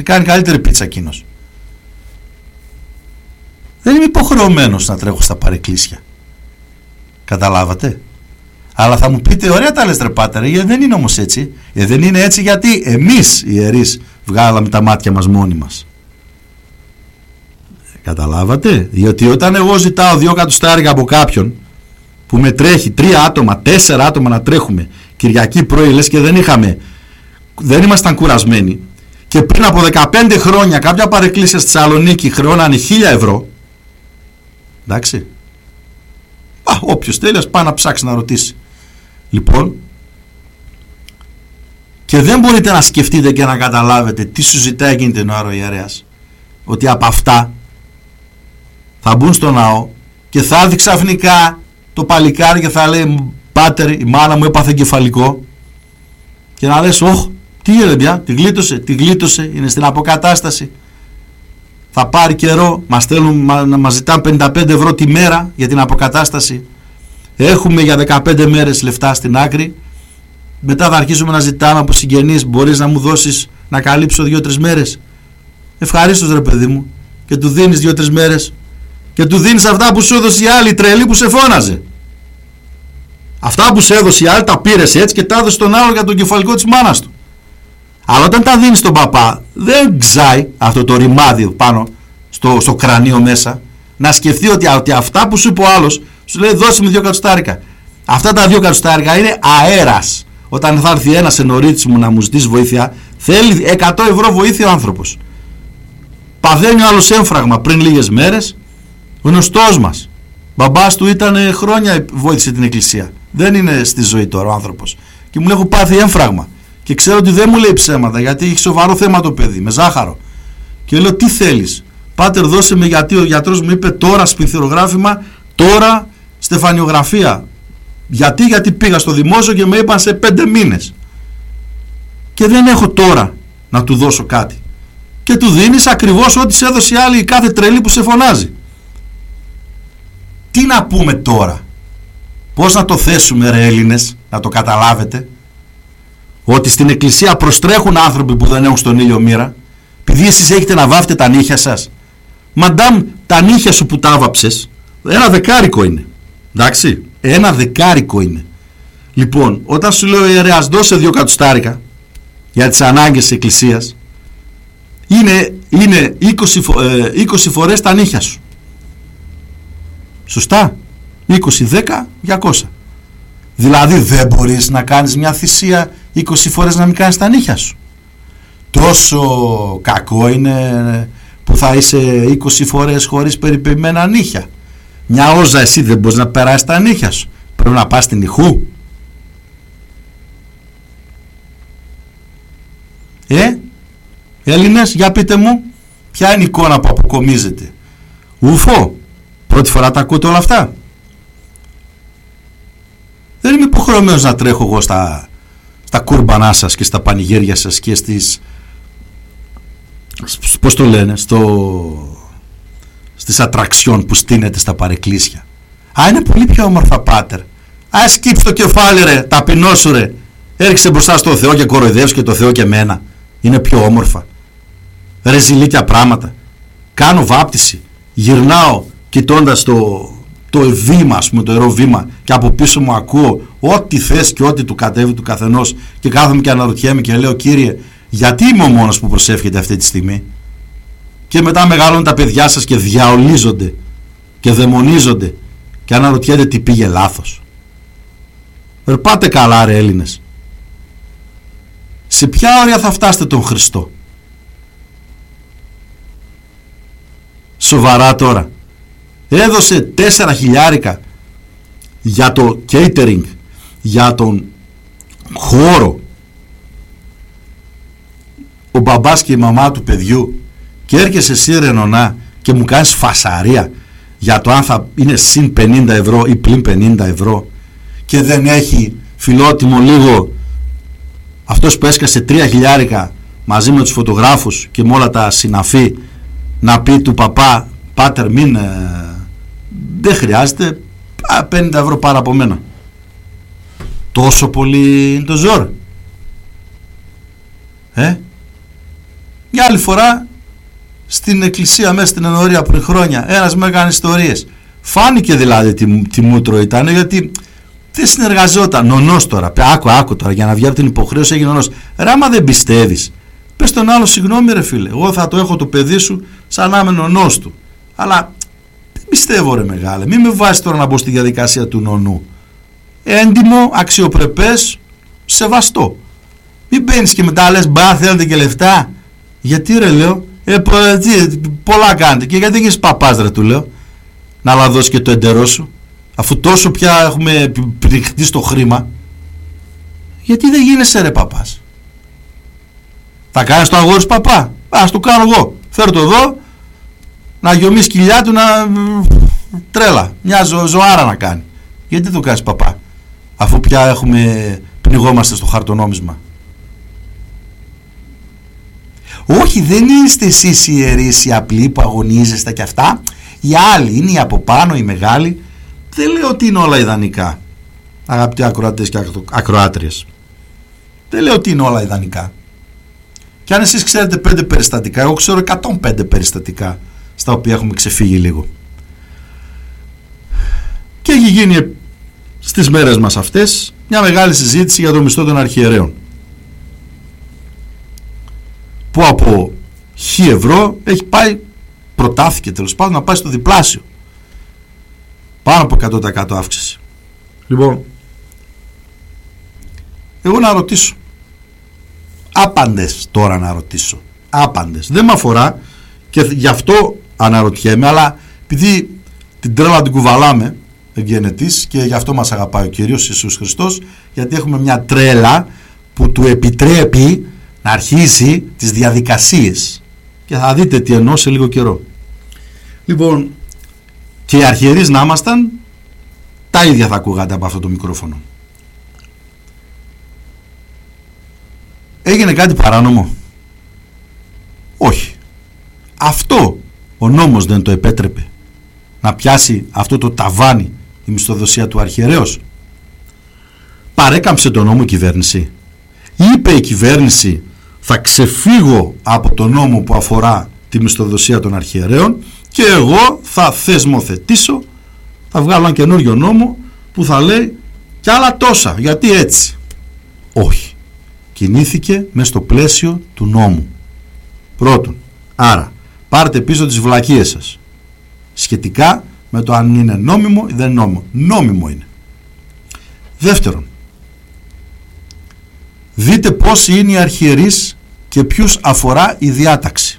Σε κάνει καλύτερη πίτσα εκείνος. Δεν είμαι υποχρεωμένος να τρέχω στα παρεκκλήσια. Καταλάβατε? Αλλά θα μου πείτε, ωραία τα λες ρε πάτερ, γιατί δεν είναι όμως έτσι. Δεν είναι έτσι γιατί εμείς οι ιερείς βγάλαμε τα μάτια μας μόνοι μας. Καταλάβατε? Διότι όταν εγώ ζητάω 2 εκατοστάρικα από κάποιον που με τρέχει 3 άτομα, 4 άτομα να τρέχουμε Κυριακή πρωί, λες και δεν ήμασταν κουρασμένοι, και πριν από 15 χρόνια κάποια παρεκκλήσια στη Θεσσαλονίκη χρεώνανε 1.000 ευρώ, εντάξει, όποιος θέλει ας πάει να ψάξει να ρωτήσει. Λοιπόν, και δεν μπορείτε να σκεφτείτε και να καταλάβετε τι σου ζητάει εκείνη την ώρα ο ιερέας, ότι από αυτά θα μπουν στο ναό και θα έρθει ξαφνικά το παλικάρι και θα λέει, πάτερ, η μάνα μου έπαθε κεφαλικό, και να λες, τι γίνεται πια, τη γλίτωσε, είναι στην αποκατάσταση, θα πάρει καιρό, μας ζητάνε 55 ευρώ τη μέρα για την αποκατάσταση, έχουμε για 15 μέρες λεφτά στην άκρη, μετά θα αρχίσουμε να ζητάμε από συγγενείς, μπορείς να μου δώσεις να καλύψω 2-3 μέρες, ευχαρίστως ρε παιδί μου, και του δίνεις 2-3 μέρες και του δίνεις αυτά που σου έδωσε η άλλη τρελή που σε φώναζε. Αυτά που σε έδωσε η άλλη τα πήρες έτσι και τα έδωσε στον άλλο για τον κεφαλικό της μάνας του. Αλλά όταν τα δίνεις στον παπά, δεν ξάει αυτό το ρημάδι πάνω στο κρανίο μέσα, να σκεφτεί ότι αυτά που σου είπε ο άλλος, σου λέει δώσε μου 2 εκατοστάρικα. Αυτά τα 2 εκατοστάρικα είναι αέρας. Όταν θα έρθει ένας ενωρίτσι μου να μου ζητήσει βοήθεια, θέλει 100 ευρώ βοήθεια ο άνθρωπος. Παθαίνει ο άλλος έμφραγμα πριν λίγες μέρες, γνωστός μας. Μπαμπάς του ήταν χρόνια, βοήθησε την εκκλησία. Δεν είναι στη ζωή τώρα ο άνθρωπος. Και μου λέει έχω πάθει έμφραγμα. Και ξέρω ότι δεν μου λέει ψέματα, γιατί έχει σοβαρό θέμα το παιδί, με ζάχαρο. Και λέω τι θέλεις? Πάτερ δώσε με, γιατί ο γιατρός μου είπε τώρα σπινθυρογράφημα, τώρα στεφανιογραφία. Γιατί πήγα στο δημόσιο και με είπαν σε 5 μήνες. Και δεν έχω τώρα να του δώσω κάτι. Και του δίνεις ακριβώς ό,τι σε έδωσε η άλλη, η κάθε τρελή που σε φωνάζει. Τι να πούμε τώρα? Πώς να το θέσουμε ρε Έλληνες, να το καταλάβετε? Ότι στην εκκλησία προστρέχουν άνθρωποι που δεν έχουν στον ήλιο μοίρα, επειδή εσείς έχετε να βάφετε τα νύχια σας. Μαντάμ, τα νύχια σου που τα άβαψες, 1 δεκάρικο είναι. Εντάξει, 1 δεκάρικο είναι. Λοιπόν, όταν σου λέω ιερέας δώσε 2 εκατοστάρικα για τις ανάγκες της εκκλησίας, είναι 20 φορές τα νύχια σου. Σωστά? 20, 10, 200. Δηλαδή δεν μπορείς να κάνεις μια θυσία 20 φορές να μην κάνεις τα νύχια σου. Τόσο κακό είναι που θα είσαι 20 φορές χωρίς περιποιημένα νύχια. Μια όζα εσύ δεν μπορείς να περάσεις τα νύχια σου. Πρέπει να πας στην ηχού. Έλληνες, για πείτε μου, ποια είναι η εικόνα που αποκομίζεται? Ουφό, πρώτη φορά τα ακούτε όλα αυτά? Δεν είμαι υποχρεωμένος να τρέχω εγώ στα κούρμπανά σας και στα πανηγύρια σας και πώς το λένε, στις ατραξιόν που στείνετε στα παρεκκλήσια. Είναι πολύ πιο όμορφα πάτερ. Σκύψε το κεφάλι ρε, ταπεινό σου ρε, έριξε μπροστά στο Θεό και κοροϊδεύεις και το Θεό και εμένα. Είναι πιο όμορφα. Ρε ζηλίκια πράγματα. Κάνω βάπτιση, γυρνάω κοιτώντας το βήμα, ας πούμε, το ιερό βήμα, και από πίσω μου ακούω ό,τι θες και ό,τι του κατέβει του καθενός, και κάθομαι και αναρωτιέμαι και λέω Κύριε, γιατί είμαι ο μόνος που προσεύχεται αυτή τη στιγμή? Και μετά μεγαλώνουν τα παιδιά σας και διαολίζονται και δαιμονίζονται και αναρωτιέται τι πήγε λάθος. Πάτε καλά ρε Έλληνες. Σε ποια όρια θα φτάσετε τον Χριστό? Σοβαρά τώρα? Έδωσε 4 χιλιάρικα για το catering, για τον χώρο, ο μπαμπάς και η μαμά του παιδιού, και έρχεσαι εσύ Ρενονά και μου κάνεις φασαρία για το αν θα είναι συν 50 ευρώ ή πλην 50 ευρώ, και δεν έχει φιλότιμο λίγο αυτός που έσκασε 3 χιλιάρικα μαζί με τους φωτογράφους και με όλα τα συναφή να πει του παπά πάτερ δεν χρειάζεται, 50 ευρώ πάρα από μένα. Τόσο πολύ είναι το ζόρ? Μια άλλη φορά στην εκκλησία μέσα στην ενορία πριν χρόνια ένας με έκανε ιστορίες. Φάνηκε δηλαδή τι μούτρο ήταν, γιατί δεν συνεργαζόταν. Νονός τώρα, άκου τώρα, για να βγει από την υποχρέωση έγινε νονός. Ρε, άμα δεν πιστεύεις, πες τον άλλο συγγνώμη ρε φίλε, εγώ θα το έχω το παιδί σου σαν να είμαι νονός του, αλλά δεν πιστεύω ρε μεγάλε, μην με βάζεις τώρα να μπω στη διαδικασία του νονού. Έντιμο, αξιοπρεπές, σεβαστό. Μην μπαίνεις και μετά λες μπα θέλετε και λεφτά. Γιατί ρε λέω, πολλά κάνετε, και γιατί έχεις παπάς ρε του λέω, να λαδώσει και το εντερό σου, αφού τόσο πια έχουμε πληχτεί στο χρήμα. Γιατί δεν γίνεσαι ρε παπάς? Θα κάνεις το αγόρι σου παπά? Ας το κάνω εγώ, φέρω το εδώ να γιομίσει κοιλιά του, να τρέλα, μια ζωάρα να κάνει. Γιατί το κάνεις παπά, αφού πια πνιγόμαστε στο χαρτονόμισμα? Όχι, δεν είστε εσείς οι ιερείς, οι απλοί που αγωνίζεστε και αυτά. Οι άλλοι είναι οι από πάνω, οι μεγάλοι. Δεν λέω ότι είναι όλα ιδανικά, αγαπητοί ακροατές και ακροάτριες. Δεν λέω ότι είναι όλα ιδανικά. Και αν εσείς ξέρετε 5 περιστατικά, εγώ ξέρω 105 περιστατικά στα οποία έχουμε ξεφύγει λίγο. Και έχει γίνει στις μέρες μας αυτές μια μεγάλη συζήτηση για το μισθό των αρχιερέων, που από 1.000 ευρώ έχει πάει, προτάθηκε τέλος πάντων να πάει στο διπλάσιο, πάνω από 100% αύξηση. Λοιπόν, εγώ να ρωτήσω άπαντες τώρα, να ρωτήσω άπαντες, δεν με αφορά και γι' αυτό αναρωτιέμαι, αλλά επειδή την τρέλα την κουβαλάμε εγγενετής και γι' αυτό μας αγαπάει ο Κύριος Ιησούς Χριστός, γιατί έχουμε μια τρέλα που του επιτρέπει να αρχίσει τις διαδικασίες, και θα δείτε τι εννοώ σε λίγο καιρό. Λοιπόν, και οι αρχιερείς να ήμασταν, τα ίδια θα ακούγατε από αυτό το μικρόφωνο. Έγινε κάτι παράνομο? Όχι. Αυτό ο νόμος δεν το επέτρεπε, να πιάσει αυτό το ταβάνι η μισθοδοσία του αρχιερέως? Παρέκαμψε τον νόμο η κυβέρνηση? Είπε η κυβέρνηση θα ξεφύγω από το νόμο που αφορά τη μισθοδοσία των αρχιερέων και εγώ θα θεσμοθετήσω, θα βγάλω ένα καινούριο νόμο που θα λέει κι άλλα τόσα, γιατί έτσι? Όχι. Κινήθηκε μες στο πλαίσιο του νόμου. Πρώτον, άρα πάρτε πίσω τις βλακίες σας σχετικά με το αν είναι νόμιμο ή δεν νόμιμο. Νόμιμο είναι. Δεύτερον, δείτε πόσοι είναι οι αρχιερείς και ποιους αφορά η διάταξη.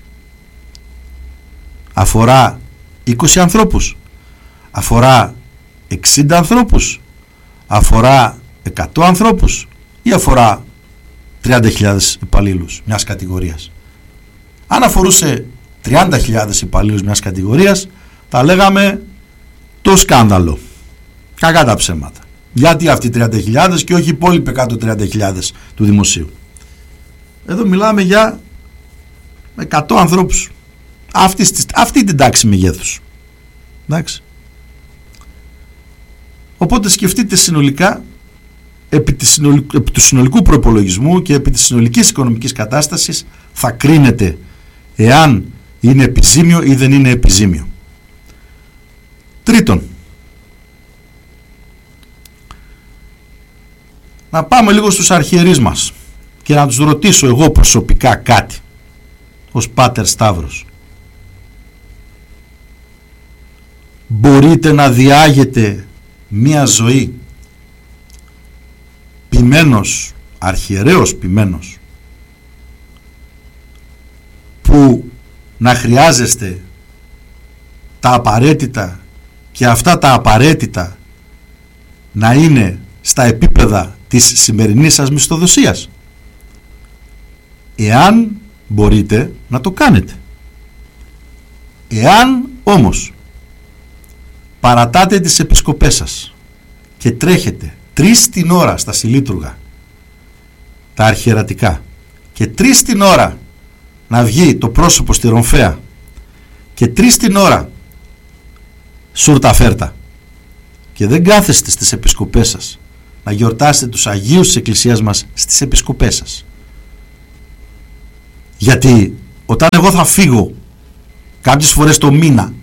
Αφορά 20 ανθρώπους, αφορά 60 ανθρώπους, αφορά 100 ανθρώπους ή αφορά 30.000 υπαλλήλους μιας κατηγορίας? Αν αφορούσε 30.000 υπαλλήλους μιας κατηγορίας, θα λέγαμε το σκάνδαλο, κακά τα ψέματα. Γιατί αυτοί 30.000 και όχι οι υπόλοιποι 130.000 του δημοσίου? Εδώ μιλάμε για 100 ανθρώπους, αυτή την τάξη μεγέθους. Εντάξει. Οπότε σκεφτείτε συνολικά επί του συνολικού προπολογισμού και επί της συνολικής οικονομικής κατάστασης θα κρίνεται εάν είναι επιζήμιο ή δεν είναι επιζήμιο. Τρίτον, να πάμε λίγο στους αρχιερείς μας και να τους ρωτήσω εγώ προσωπικά κάτι ως Πάτερ Σταύρος. Μπορείτε να διάγετε μία ζωή ποιμένος, αρχιερέος ποιμένος, που να χρειάζεστε τα απαραίτητα και αυτά τα απαραίτητα να είναι στα επίπεδα της σημερινής σας μισθοδοσίας? Εάν μπορείτε να το κάνετε. Εάν όμως παρατάτε τις επισκοπές σας και τρέχετε 3 την ώρα στα Συλλήτουργα, τα αρχιερατικά, και 3 την ώρα να βγει το πρόσωπο στη Ρομφαία και 3 την ώρα σούρτα φέρτα, και δεν κάθεστε στις επισκοπές σας να γιορτάσετε τους Αγίους της Εκκλησίας μας στις επισκοπές σας, γιατί όταν εγώ θα φύγω κάποιες φορές το μήνα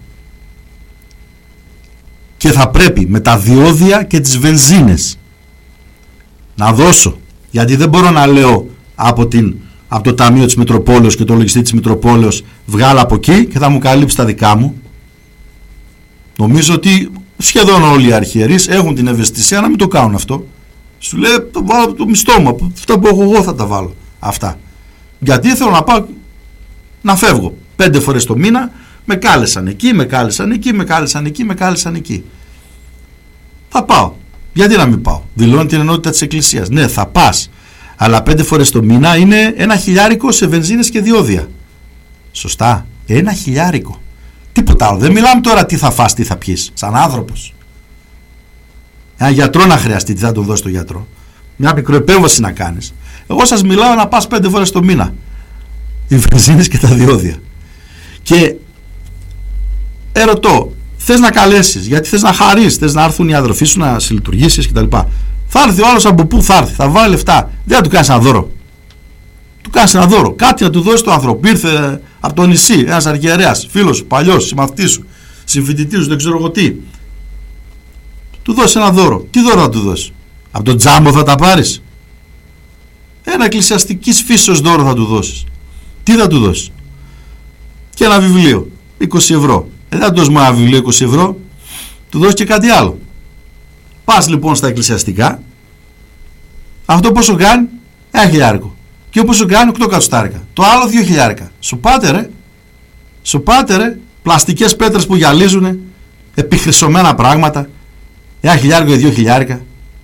και θα πρέπει με τα διόδια και τις βενζίνες να δώσω, γιατί δεν μπορώ να λέω από το Ταμείο της Μητροπόλεως και το λογιστή της Μητροπόλεως βγάλω από εκεί και θα μου καλύψει τα δικά μου. Νομίζω ότι σχεδόν όλοι οι αρχιερείς έχουν την ευαισθησία να μην το κάνουν αυτό. Σου λέει, το βάλω από το μισθό μου, αυτά που έχω εγώ θα τα βάλω αυτά, γιατί θέλω να πάω να φεύγω 5 φορές το μήνα. Με κάλεσαν εκεί, με κάλεσαν εκεί, με κάλεσαν εκεί, με κάλεσαν εκεί. Θα πάω. Γιατί να μην πάω? Δηλώνει την ενότητα της Εκκλησίας. Ναι, θα πας. Αλλά 5 φορές το μήνα είναι 1.000 σε βενζίνες και διόδια. Σωστά. 1.000. Τίποτα άλλο. Δεν μιλάμε τώρα τι θα φας, τι θα πιείς. Σαν άνθρωπος. Ένα γιατρό να χρειαστεί, τι θα τον δώσει το γιατρό. Μια μικροεπέμβαση να κάνεις. Εγώ σας μιλάω να πας 5 φορές το μήνα. Οι βενζίνες και τα διόδια. Και ερωτώ, θες να καλέσεις, γιατί θες να χαρείς, θες να έρθουν οι αδερφοί σου να συλλειτουργήσεις κτλ. Θα έρθει ο άλλος από πού θα έρθει, θα βάλει λεφτά. Δεν θα του κάνεις ένα δώρο. Του κάνεις ένα δώρο. Κάτι να του δώσει το άνθρωπο. Ήρθε από το νησί, ένας αρχιερέας, φίλος σου, παλιός, συμμαθητής σου, συμφοιτητής σου, δεν ξέρω εγώ τι. Του δώσει ένα δώρο. Τι δώρο θα του δώσει? Από τον τζάμπο θα τα πάρεις? Ένα εκκλησιαστικής φύσεως δώρο θα του δώσεις. Τι θα του δώσεις? Και ένα βιβλίο 20 ευρώ. Δεν θα του δώσει μόνο ένα βιβλίο 20 ευρώ, του δώσει και κάτι άλλο. Πας λοιπόν στα εκκλησιαστικά, αυτό πόσο κάνει? 1.000. Και όπως σου κάνει 8 εκατοστάρικα. Το άλλο 2.000. Σου πάτε ρε. Σου πάτε ρε. Πλαστικές πέτρες που γυαλίζουνε, επιχρυσωμένα πράγματα. 1.000 και 2.000.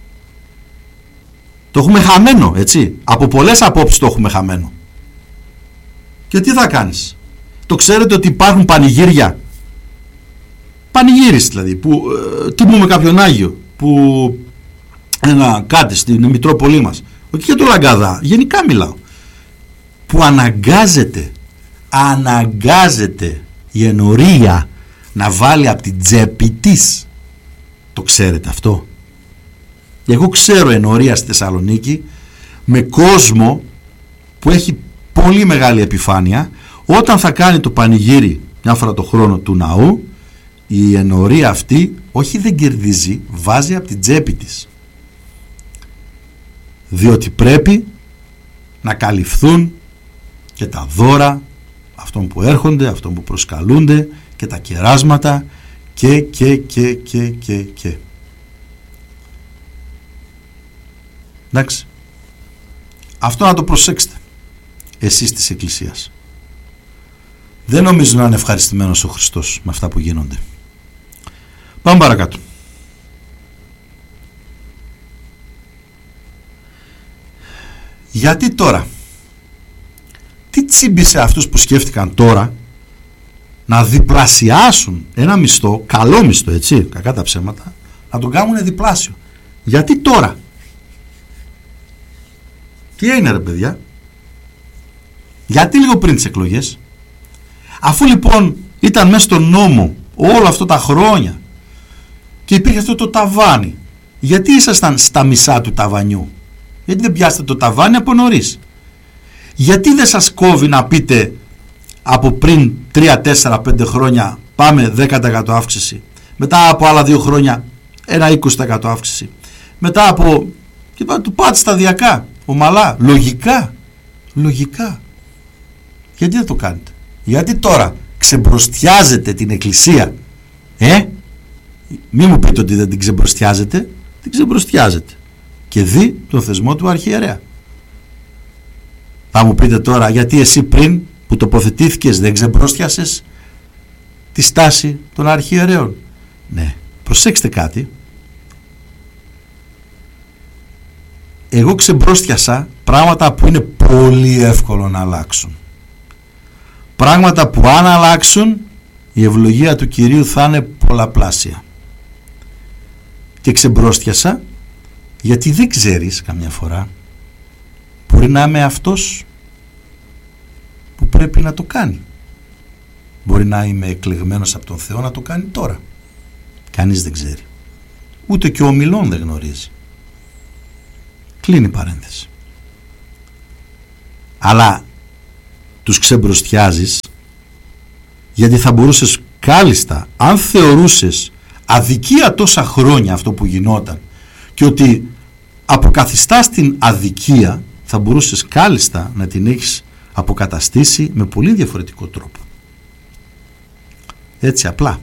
Το έχουμε χαμένο, έτσι. Από πολλές απόψεις το έχουμε χαμένο. Και τι θα κάνεις? Το ξέρετε ότι υπάρχουν πανηγύρια? Πανηγύris δηλαδή, που τιμούμε κάποιον Άγιο, που κάτι στην Μητρόπολη μας. Όχι για το Λαγκαδά, γενικά μιλάω. Που αναγκάζεται η ενορία να βάλει από την τσέπη της. Το ξέρετε αυτό? Εγώ ξέρω ενορία στη Θεσσαλονίκη με κόσμο που έχει πολύ μεγάλη επιφάνεια. Όταν θα κάνει το πανηγύρι μια φορά το χρόνο του ναού, η ενορία αυτή όχι δεν κερδίζει, βάζει από την τσέπη της, διότι πρέπει να καλυφθούν και τα δώρα αυτών που έρχονται, αυτών που προσκαλούνται, και τα κεράσματα και εντάξει, αυτό να το προσέξετε εσείς της Εκκλησίας. Δεν νομίζω να είναι ευχαριστημένος ο Χριστός με αυτά που γίνονται. Πάμε παρακάτω. Γιατί τώρα? Τι τσίμπησε αυτούς που σκέφτηκαν τώρα να διπλασιάσουν ένα μισθό, καλό μισθό, έτσι, κακά τα ψέματα, να τον κάνουν διπλάσιο? Γιατί τώρα? Τι έγινε ρε παιδιά? Γιατί λίγο πριν τις εκλογές? Αφού λοιπόν ήταν μέσα στον νόμο όλα αυτά τα χρόνια και υπήρχε αυτό το ταβάνι, γιατί ήσασταν στα μισά του ταβανιού? Γιατί δεν πιάσετε το ταβάνι από νωρίς? Γιατί δεν σας κόβει να πείτε από πριν 3, 4, 5 χρόνια πάμε 10% αύξηση, μετά από άλλα 2 χρόνια ένα 20% αύξηση, μετά από... και του πάτε σταδιακά, ομαλά, λογικά. Γιατί δεν το κάνετε? Γιατί τώρα ξεμπροστιάζετε την Εκκλησία? Μη μου πείτε ότι δεν την ξεμπροστιάζετε. Την ξεμπροστιάζετε και δει τον θεσμό του αρχιερέα. Θα μου πείτε τώρα, γιατί εσύ πριν που τοποθετήθηκες δεν ξεμπροστιάσες τη στάση των αρχιερέων? Ναι, προσέξτε κάτι. Εγώ ξεμπρόστιασα πράγματα που είναι πολύ εύκολο να αλλάξουν. Πράγματα που αν αλλάξουν η ευλογία του Κυρίου θα είναι πολλαπλάσια. Και ξεμπρόστιασα γιατί δεν ξέρεις καμιά φορά, μπορεί να είμαι αυτός που πρέπει να το κάνει. Μπορεί να είμαι εκλεγμένος από τον Θεό να το κάνει τώρα. Κανείς δεν ξέρει. Ούτε και ο ομιλών δεν γνωρίζει. Κλείνει η παρένθεση. Αλλά τους ξεμπροστιάζεις, γιατί θα μπορούσες κάλλιστα, αν θεωρούσες αδικία τόσα χρόνια αυτό που γινόταν και ότι αποκαθιστάς την αδικία, θα μπορούσες κάλλιστα να την έχεις αποκαταστήσει με πολύ διαφορετικό τρόπο. Έτσι απλά.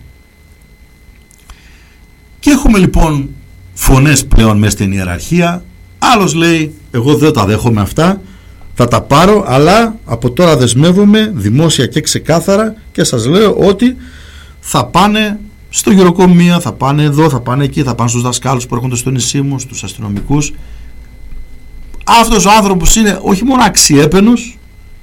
Και έχουμε λοιπόν φωνές πλέον μέσα στην ιεραρχία. Άλλος λέει, εγώ δεν τα δέχομαι αυτά, θα τα πάρω, αλλά από τώρα δεσμεύομαι δημόσια και ξεκάθαρα και σας λέω ότι θα πάνε στο γεροκομείο, θα πάνε εδώ, θα πάνε εκεί, θα πάνε στους δασκάλους που έρχονται στο νησί μου, στους αστυνομικούς. Αυτός ο άνθρωπος είναι όχι μόνο αξιέπαινος,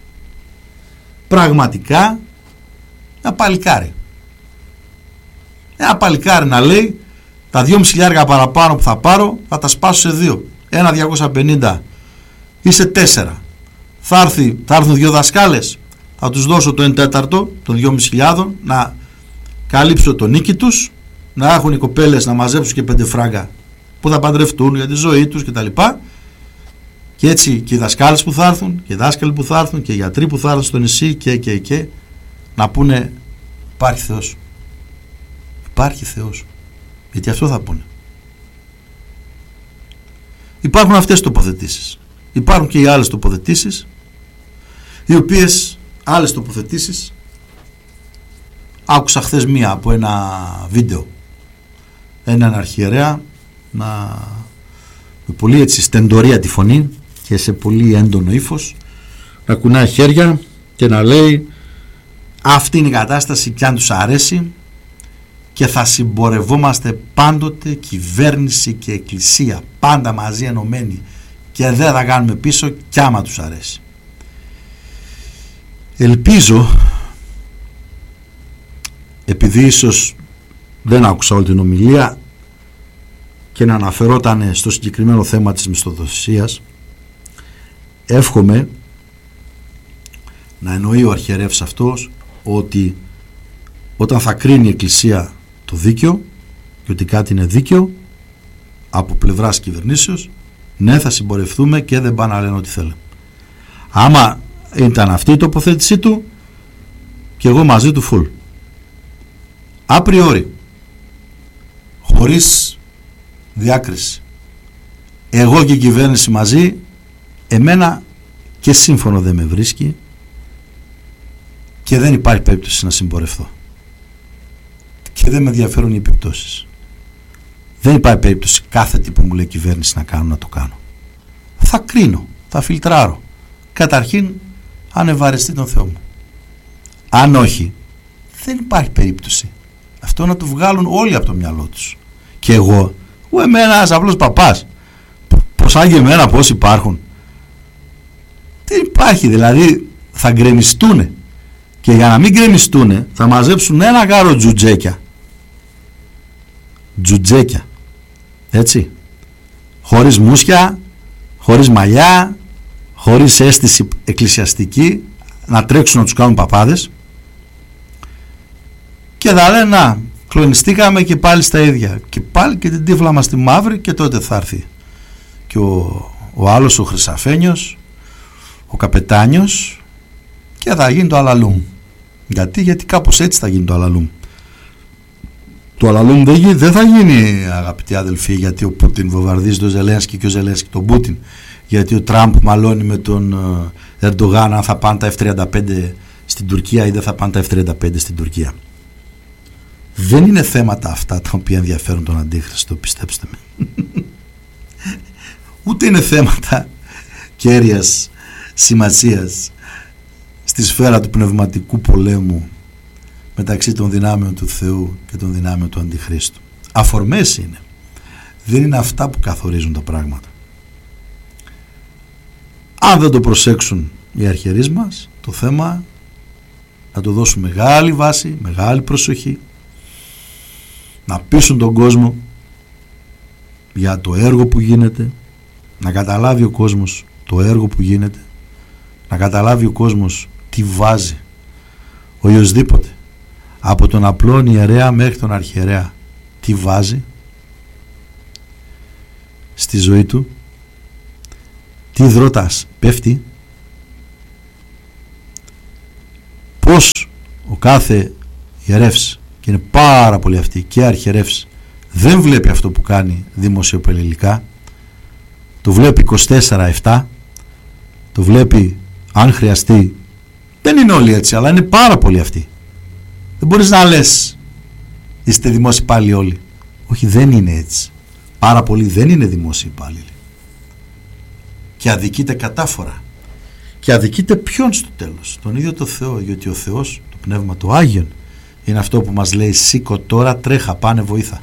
πραγματικά ένα παλικάρι. Ένα παλικάρι να λέει, τα 2.500 παραπάνω που θα πάρω θα τα σπάσω σε 2. Ένα 250 ή σε 4. Θα έρθουν 2 δασκάλες, θα τους δώσω το 1/4 των 2.500 να καλύψω το νίκη τους, να έχουν οι κοπέλες να μαζέψουν και 5 φράγκα που θα παντρευτούν για τη ζωή τους κτλ. Και έτσι και οι δασκάλες που θα έρθουν και οι δάσκαλοι που θα έρθουν και οι γιατροί που θα έρθουν στο νησί και να πούνε υπάρχει Θεός. Υπάρχει Θεός. Γιατί αυτό θα πούνε. Υπάρχουν αυτές οι τοποθετήσεις. Υπάρχουν και οι άλλες τοποθετήσεις, οι οποίες άλλες τοποθετήσεις άκουσα χθες μία από ένα βίντεο, έναν αρχιερέα με πολύ έτσι στεντορία τη φωνή και σε πολύ έντονο ύφος να κουνάει χέρια και να λέει αυτή είναι η κατάσταση και αν τους αρέσει και θα συμπορευόμαστε πάντοτε κυβέρνηση και εκκλησία πάντα μαζί ενωμένοι και δεν θα κάνουμε πίσω κι άμα τους αρέσει. Ελπίζω, επειδή ίσως δεν άκουσα όλη την ομιλία και να αναφερόταν στο συγκεκριμένο θέμα της μισθοδοσίας, εύχομαι να εννοεί ο αρχιερεύς αυτός ότι όταν θα κρίνει η εκκλησία το δίκαιο και ότι κάτι είναι δίκαιο από πλευράς κυβερνήσεως, ναι, θα συμπορευτούμε και δεν πάνε να λένε ό,τι θέλουν. Άμα ήταν αυτή η τοποθέτησή του, και εγώ μαζί του φουλ. Απριόρι, χωρίς διάκριση, εγώ και η κυβέρνηση μαζί, εμένα και σύμφωνο δεν με βρίσκει και δεν υπάρχει περίπτωση να συμπορευθώ και δεν με ενδιαφέρουν οι επιπτώσεις. Δεν υπάρχει περίπτωση κάθε τι που μου λέει η κυβέρνηση να κάνω να το κάνω. Θα κρίνω, θα φιλτράρω. Καταρχήν αν ευαρεστεί τον Θεό μου. Αν όχι, δεν υπάρχει περίπτωση αυτό να το βγάλουν όλοι από το μυαλό τους. Και εγώ εμένα ένας απλός παπάς, πως άγγε εμένα πώς υπάρχουν. Δεν υπάρχει, δηλαδή θα γκρεμιστούνε και για να μην γκρεμιστούνε θα μαζέψουν ένα γάρο τζουτζέκια, έτσι, χωρίς μουσια, χωρίς μαλλιά, χωρίς αίσθηση εκκλησιαστική, να τρέξουν να τους κάνουν παπάδες και θα λένε να κλονιστήκαμε και πάλι στα ίδια και πάλι και την τύφλα μας τη μαύρη και τότε θα έρθει και ο άλλος ο Χρυσαφένιος, ο Καπετάνιος και θα γίνει το αλαλούμ. Γιατί κάπως έτσι θα γίνει το αλαλούμ. Το αλαλούμ δεν θα γίνει, αγαπητοί αδελφοί, γιατί ο Πούτιν βομβαρδίζει τον Ζελένσκι και ο Ζελένσκι τον Πούτιν, γιατί ο Τραμπ μαλώνει με τον Ερντογάν αν θα πάνε τα F-35 στην Τουρκία ή δεν θα πάνε τα F-35 στην Τουρκία. Δεν είναι θέματα αυτά τα οποία ενδιαφέρουν τον Αντίχριστο, πιστέψτε με. Ούτε είναι θέματα κέρυας σημασίας στη σφαίρα του πνευματικού πολέμου μεταξύ των δυνάμεων του Θεού και των δυνάμεων του Αντιχρίστου. Αφορμές είναι. Δεν είναι αυτά που καθορίζουν τα πράγματα. Αν δεν το προσέξουν οι αρχιερείς μας, το θέμα να το δώσουν μεγάλη βάση, μεγάλη προσοχή, να πείσουν τον κόσμο για το έργο που γίνεται, να καταλάβει ο κόσμος το έργο που γίνεται, να καταλάβει ο κόσμος τι βάζει οποιοσδήποτε, από τον απλόν ιερέα μέχρι τον αρχιερέα, τι βάζει στη ζωή του, τι δρότας πέφτει πως ο κάθε ιερεύς, και είναι πάρα πολλοί αυτοί και αρχιερεύς, δεν βλέπει αυτό που κάνει δημοσιοπολιτικά, το βλέπει 24/7, το βλέπει αν χρειαστεί. Δεν είναι όλοι έτσι, αλλά είναι πάρα πολλοί αυτοί. Δεν μπορείς να λες είστε δημόσιοι υπάλληλοι όλοι. Όχι, δεν είναι έτσι. Πάρα πολλοί δεν είναι δημόσιοι υπάλληλοι. Και αδικείται κατάφορα. Και αδικείται ποιον στο τέλος? Τον ίδιο το Θεό, γιατί ο Θεός, το Πνεύμα του Άγιον, είναι αυτό που μας λέει σήκω τώρα, τρέχα, πάνε βοήθα.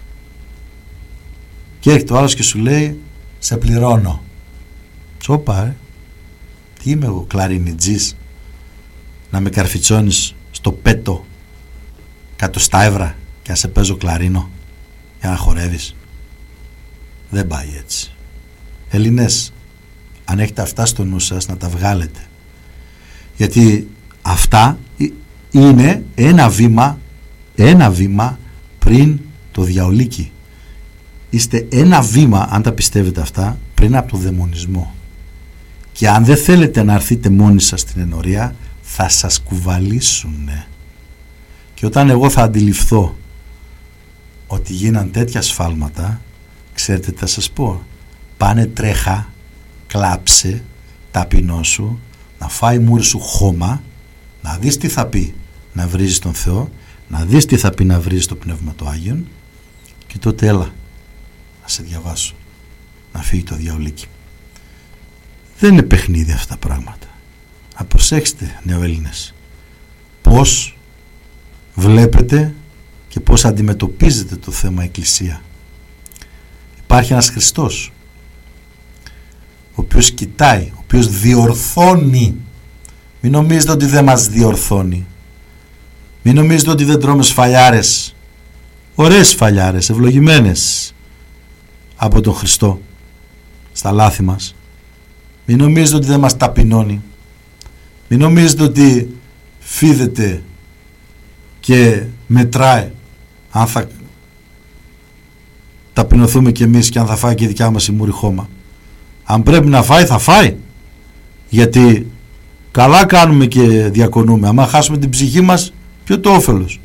Και έρχεται ο άλλος και σου λέει σε πληρώνω. Τσόπα, τι είμαι εγώ, κλαρινιτζής, να με καρφιτσώνεις στο πέτο 100 ευρώ και να σε παίζω κλαρίνο για να χορεύεις? Δεν πάει έτσι. Ελληνές, αν έχετε αυτά στο νου σας, να τα βγάλετε, γιατί αυτά είναι ένα βήμα πριν το διαολίκι. Είστε ένα βήμα, αν τα πιστεύετε αυτά, πριν από το δαιμονισμό. Και αν δεν θέλετε να έρθετε μόνοι σας στην ενορία, θα σας κουβαλήσουνε. Και όταν εγώ θα αντιληφθώ ότι γίναν τέτοια σφάλματα, ξέρετε τι θα σας πω? Πάνε τρέχα, κλάψε, ταπεινώσου, να φάει μούρι σου χώμα, να δεις τι θα πει να βρίζεις τον Θεό, να δεις τι θα πει να βρίζεις το Πνεύμα του Άγιον, και τότε έλα να σε διαβάσω, να φύγει το διαολίκι. Δεν είναι παιχνίδι αυτά τα πράγματα. Να προσέξτε, νεοέλληνες, πώς βλέπετε και πώς αντιμετωπίζετε το θέμα Εκκλησία. Υπάρχει ένας Χριστός, ο οποίος κοιτάει, ο οποίος διορθώνει. Μην νομίζετε ότι δεν μας διορθώνει. Μην νομίζετε ότι δεν τρώμε σφαλιάρες, ωραίες σφαλιάρες, ευλογημένες από τον Χριστό στα λάθη μας. Μην νομίζετε ότι δεν μας ταπεινώνει. Μην νομίζετε ότι φίδεται και μετράει αν θα ταπεινωθούμε κι εμείς και αν θα φάει και η δικιά μας η μούρη χώμα. Αν πρέπει να φάει, θα φάει, γιατί καλά κάνουμε και διακονούμε. Άμα χάσουμε την ψυχή μας, ποιο το όφελος?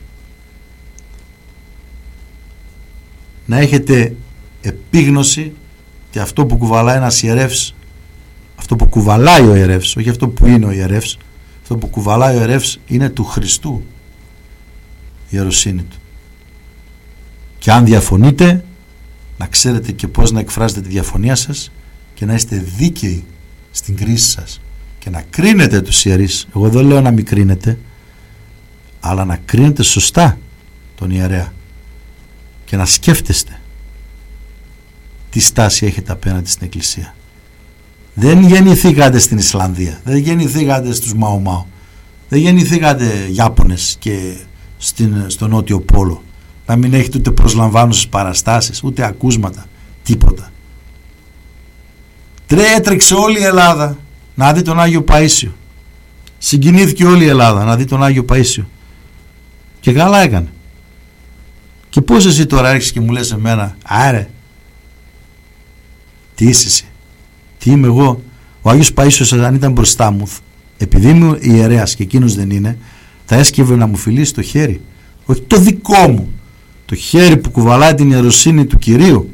Να έχετε επίγνωση ότι αυτό που κουβαλάει ένας ιερεύς, αυτό που κουβαλάει ο ιερεύς, όχι αυτό που είναι ο ιερεύς, αυτό που κουβαλάει ο ιερεύς είναι του Χριστού η ιεροσύνη του. Και αν διαφωνείτε, να ξέρετε και πώς να εκφράζετε τη διαφωνία σας και να είστε δίκαιοι στην κρίση σας και να κρίνετε τους ιερείς. Εγώ δεν λέω να μην κρίνετε, αλλά να κρίνετε σωστά τον ιερέα και να σκέφτεστε τι στάση έχετε απέναντι στην Εκκλησία. Δεν γεννηθήκατε στην Ισλανδία, δεν γεννηθήκατε στους Μαομάου, δεν γεννηθήκατε Ιάπωνες και στο Νότιο Πόλο, να μην έχετε ούτε προσλαμβάνουσες παραστάσεις, ούτε ακούσματα, τίποτα. Έτρεξε όλη η Ελλάδα να δει τον Άγιο Παΐσιο. Συγκινήθηκε όλη η Ελλάδα να δει τον Άγιο Παΐσιο. Και καλά έκανε. Και πώς εσύ τώρα έρχεσαι και μου λες εμένα, άρε, τι είσαι εσύ, τι είμαι εγώ? Ο Άγιος Παΐσιος, αν ήταν μπροστά μου, επειδή είμαι ιερέας και εκείνος δεν είναι, θα έσκυβε να μου φιλήσει το χέρι. Όχι το δικό μου, το χέρι που κουβαλάει την ιεροσύνη του Κυρίου.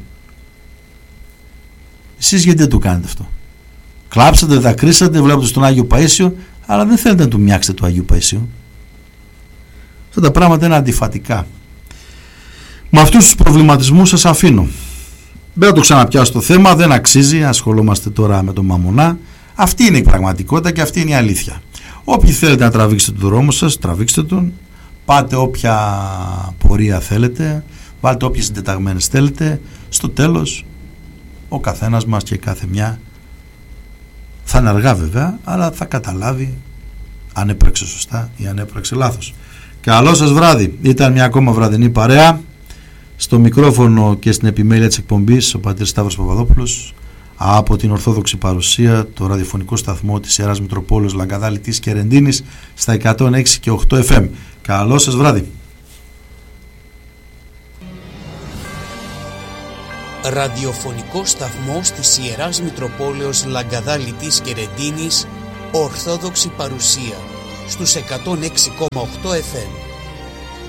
Εσείς γιατί δεν το κάνετε αυτό? Κλάψατε, δακρύσατε βλέποντας τον Άγιο Παΐσιο, αλλά δεν θέλετε να του μοιάξετε του Αγίου Παΐσιου. Αυτά τα πράγματα είναι αντιφατικά. Με αυτούς τους προβληματισμούς σας αφήνω. Δεν θα το ξαναπιάσω το θέμα, δεν αξίζει, ασχολούμαστε τώρα με τον Μαμονά. Αυτή είναι η πραγματικότητα και αυτή είναι η αλήθεια. Όποιοι θέλετε να τραβήξετε τον δρόμο σας, τραβήξτε τον, πάτε όποια πορεία θέλετε, βάλτε όποιες συντεταγμένες θέλετε. Στο τέλος, ο καθένας μας και κάθε μια θα είναι αργά βέβαια, αλλά θα καταλάβει αν έπραξε σωστά ή αν έπραξε λάθος. Καλό σας βράδυ. Ήταν μια ακόμα βραδινή παρέα. Στο μικρόφωνο και στην επιμέλεια της εκπομπής ο πατήρ Σταύρος Παπαδόπουλος, από την Ορθόδοξη Παρουσία, το ραδιοφωνικό σταθμό της Ιεράς Μητροπόλεως Λαγκαδά Λυτής και Ρεντίνης στα 106 και 8 FM. Καλό σας βράδυ. Ραδιοφωνικό σταθμός της Ιεράς Μητροπόλεως Λαγκαδά Λυτής και Ρεντίνης, Ορθόδοξη Παρουσία. στους 106,8 FM.